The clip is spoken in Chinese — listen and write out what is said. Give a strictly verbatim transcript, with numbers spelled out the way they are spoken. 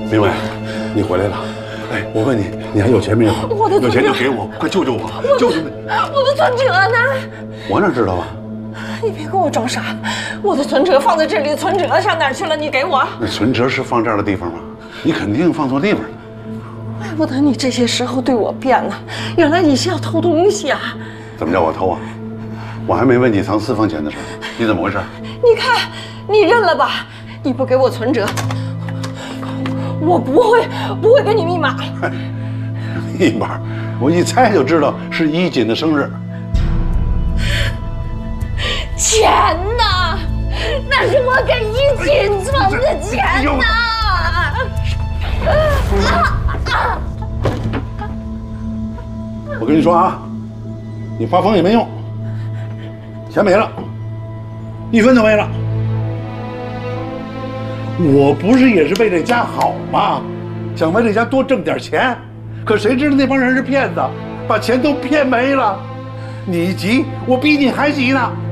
明伟，你回来了。哎，我问你，你还有钱没有？ 我的有钱就给我，快救救我！救救你！ 我的存折呢？ 我哪知道啊？ 你别跟我装傻，我的存折放在这里，存折上哪儿去了？你给我。 那存折是放这儿的地方吗？你肯定放错地方了。 怪不得你这些时候对我变了，原来你是要偷东西啊！ 怎么叫我偷啊？我还没问你藏私房钱的事，你怎么回事？ 你看，你认了吧？你不给我存折，我不会不会给你密码。 密码，我一猜就知道是衣锦的生日。 钱呢？那是我给衣锦存的钱呢！ 我跟你说啊，你发疯也没用，钱没了，一分都没了。我不是也是为这家好吗？想为这家多挣点钱，可谁知道那帮人是骗子，把钱都骗没了。你急，我比你还急呢。